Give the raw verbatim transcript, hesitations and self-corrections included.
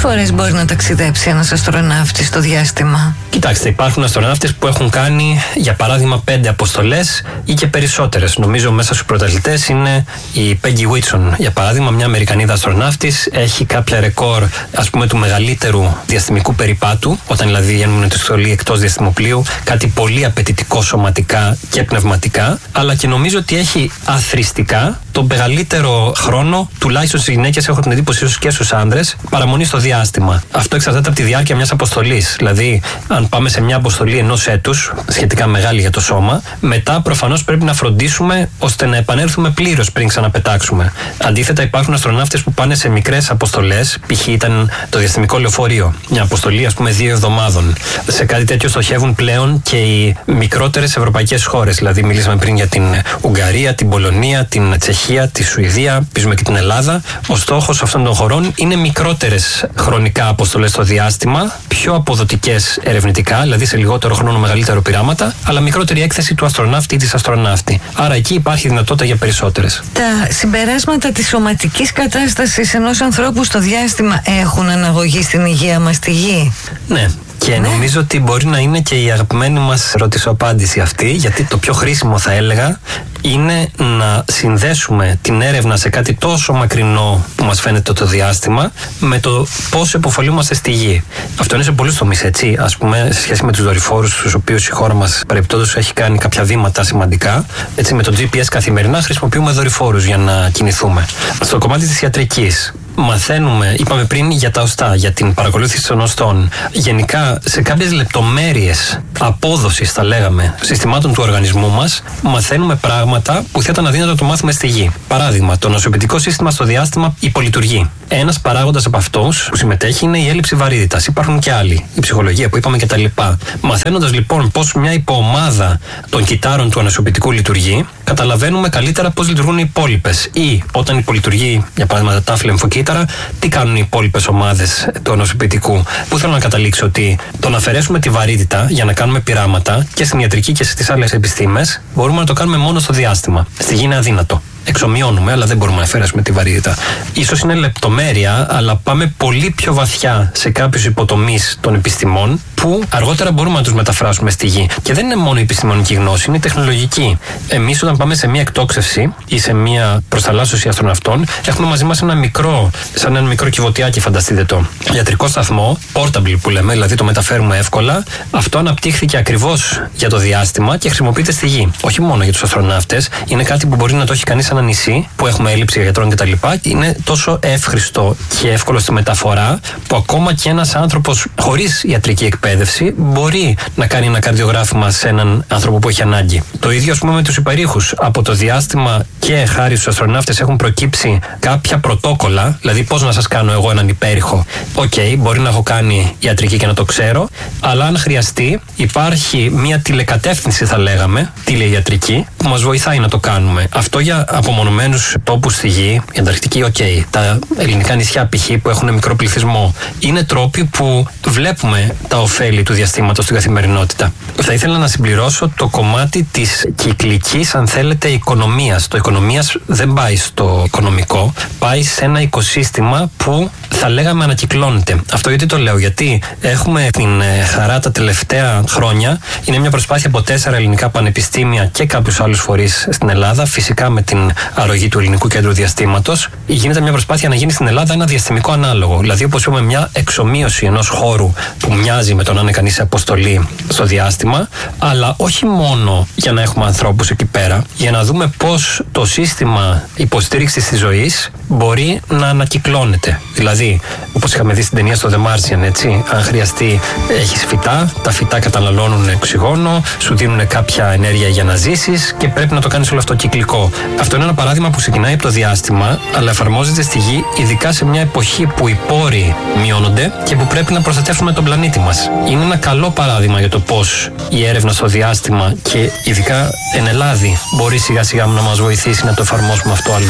φορές μπορεί να ταξιδέψει ένας αστροναύτης στο διάστημα? Κοιτάξτε, υπάρχουν αστροναύτες που έχουν κάνει, για παράδειγμα, πέντε αποστολές ή και περισσότερες. Νομίζω μέσα στους πρωταθλητές είναι η Peggy Whitson, για παράδειγμα, μια Αμερικανίδα αστροναύτης. Έχει κάποια ρεκόρ, ας πούμε, του μεγαλύτερου διαστημικού περιπάτου, όταν δηλαδή βγαίνουν τη στολή εκτός διαστημοπλοίου. Κάτι πολύ απαιτητικό σωματικά και πνευματικά. Αλλά και νομίζω ότι έχει αθροιστικά τον μεγαλύτερο χρόνο, τουλάχιστον στις γυναίκες, έχω την εντύπωση, ίσως και στους άντρες, παραμονή στο διάστημα. Αυτό εξαρτάται από τη διάρκεια μιας αποστολής. Δηλαδή, αν πάμε σε μια αποστολή ενός έτους, σχετικά μεγάλη για το σώμα, μετά προφανώς πρέπει να φροντίσουμε ώστε να επανέλθουμε πλήρως πριν ξαναπετάξουμε. Αντίθετα, υπάρχουν αστροναύτες που πάνε σε μικρές αποστολές, π.χ. ήταν το διαστημικό λεωφορείο, μια αποστολή, ας πούμε, δύο εβδομάδων. Σε κάτι τέτοιο στοχεύουν πλέον και οι μικρότερες ευρωπαϊκές χώρες. Δηλαδή, μιλήσαμε πριν για την Ουγγαρία, την Πολωνία, την Τσεχία, τη Σουηδία, πίζουμε και την Ελλάδα. Ο στόχος αυτών των χωρών είναι μικρότερες χρονικά αποστολές στο διάστημα, πιο αποδοτικές ερευνητικά, δηλαδή σε λιγότερο χρόνο μεγαλύτερο πειράματα, αλλά μικρότερη έκθεση του αστροναύτη ή της αστροναύτη. Άρα εκεί υπάρχει δυνατότητα για περισσότερες. Τα συμπεράσματα της σωματικής κατάστασης ενός ανθρώπου στο διάστημα έχουν αναγωγή στην υγεία μας στη Γη? Ναι. Και ναι. Νομίζω ότι μπορεί να είναι και η αγαπημένη μας ρωτησοαπάντηση αυτή, γιατί το πιο χρήσιμο, θα έλεγα, είναι να συνδέσουμε την έρευνα σε κάτι τόσο μακρινό που μας φαίνεται το διάστημα με το πώς επωφελούμαστε στη Γη. Αυτό είναι σε πολλούς τομείς, έτσι. Ας πούμε, σε σχέση με τους δορυφόρους, στους οποίους η χώρα μας παρεπτόντως έχει κάνει κάποια βήματα σημαντικά. Έτσι, με το τζι πι ες καθημερινά χρησιμοποιούμε δορυφόρους για να κινηθούμε. Στο κομμάτι της ιατρικής, μαθαίνουμε, είπαμε πριν, για τα οστά, για την παρακολούθηση των οστών. Γενικά, σε κάποιες λεπτομέρειες απόδοσης, θα λέγαμε, συστημάτων του οργανισμού μας, μαθαίνουμε πράγματα που θα ήταν αδύνατο να το μάθουμε στη Γη. Παράδειγμα, το νοσοποιητικό σύστημα στο διάστημα υπολειτουργεί. Ένας παράγοντας από αυτούς που συμμετέχει είναι η έλλειψη βαρύτητας. Υπάρχουν και άλλοι, η ψυχολογία που είπαμε κτλ. Μαθαίνοντας λοιπόν πώς μια υποομάδα των κυτάρων του νοσοποιητικού λειτουργεί, καταλαβαίνουμε καλύτερα πώς λειτουργούν οι υπόλοιπες. Ή όταν υπολειτουργεί, για παράδειγμα, τα τάφη λεμφοκύτταρα, τι κάνουν οι υπόλοιπες ομάδες του νοσοποιητικού. Πού θέλω να καταλήξω? Ότι το να αφαιρέσουμε τη βαρύτητα για να κάνουμε πειράματα και στην ιατρική και στις άλλες επιστήμες μπορούμε να το κάνουμε μόνο στο διάστημα. Στη Γη είναι αδύνατο. Εξομοιώνουμε, αλλά δεν μπορούμε να αφαιρέσουμε τη βαρύτητα. Ίσως είναι λεπτομέρεια, αλλά πάμε πολύ πιο βαθιά σε κάποιους υποτομείς των επιστημών που αργότερα μπορούμε να τους μεταφράσουμε στη Γη. Και δεν είναι μόνο η επιστημονική γνώση, είναι η τεχνολογική. Εμείς, όταν πάμε σε μια εκτόξευση ή σε μια προσταλάσσωση αστροναυτών, έχουμε μαζί μας ένα μικρό, σαν ένα μικρό κυβωτιάκι, φανταστείτε το, ιατρικό σταθμό, portable που λέμε, δηλαδή το μεταφέρουμε εύκολα. Αυτό αναπτύχθηκε ακριβώς για το διάστημα και χρησιμοποιείται στη Γη. Όχι μόνο για τους αστροναύτες, είναι κάτι που μπορεί να το έχει κανείς ένα νησί που έχουμε έλλειψη γιατρών κτλ. Είναι τόσο εύχριστο και εύκολο στη μεταφορά που ακόμα και ένας άνθρωπος χωρίς ιατρική εκπαίδευση μπορεί να κάνει ένα καρδιογράφημα σε έναν άνθρωπο που έχει ανάγκη. Το ίδιο, ας πούμε, με τους υπερήχους. Από το διάστημα και χάρη στους αστροναύτες έχουν προκύψει κάποια πρωτόκολλα, δηλαδή πώς να σας κάνω εγώ έναν υπέρηχο. Οκ, okay, μπορεί να έχω κάνει ιατρική και να το ξέρω, αλλά αν χρειαστεί, υπάρχει μια τηλεκατεύθυνση, θα λέγαμε, τηλεϊατρική, που μας βοηθάει να το κάνουμε. Αυτό για απομονωμένους τόπους στη Γη, η Ανταρκτική, οκ. Okay. Τα ελληνικά νησιά, π.χ., που έχουν μικρό πληθυσμό, είναι τρόποι που βλέπουμε τα ωφέλη του διαστήματος στην καθημερινότητα. Θα ήθελα να συμπληρώσω το κομμάτι της κυκλικής, αν θέλετε, οικονομίας. Το οικονομίας δεν πάει στο οικονομικό, πάει σε ένα οικοσύστημα που θα λέγαμε ανακυκλώνεται. Αυτό γιατί το λέω? Γιατί έχουμε την χαρά τα τελευταία χρόνια, είναι μια προσπάθεια από τέσσερα ελληνικά πανεπιστήμια και κάποιους άλλους φορείς στην Ελλάδα, φυσικά με την αρρωγή του Ελληνικού Κέντρου Διαστήματος, γίνεται μια προσπάθεια να γίνει στην Ελλάδα ένα διαστημικό ανάλογο. Δηλαδή, όπως είπαμε, μια εξομοίωση ενός χώρου που μοιάζει με το να είναι κανείς σε αποστολή στο διάστημα, αλλά όχι μόνο για να έχουμε ανθρώπους εκεί πέρα, για να δούμε πώς το σύστημα υποστήριξης της ζωής μπορεί να ανακυκλώνεται. Δηλαδή, όπως είχαμε δει στην ταινία στο The Martian, έτσι, αν χρειαστεί, έχεις φυτά, τα φυτά καταναλώνουν οξυγόνο, σου δίνουν κάποια ενέργεια για να ζήσεις και πρέπει να το κάνεις όλο αυτό κυκλικό. Αυτό είναι ένα παράδειγμα που ξεκινάει από το διάστημα, αλλά εφαρμόζεται στη Γη, ειδικά σε μια εποχή που οι πόροι μειώνονται και που πρέπει να προστατεύσουμε τον πλανήτη μας. Είναι ένα καλό παράδειγμα για το πώς η έρευνα στο διάστημα και ειδικά εν Ελλάδη μπορεί σιγά σιγά να μας βοηθήσει να το εφαρμόσουμε αυτό αλλού.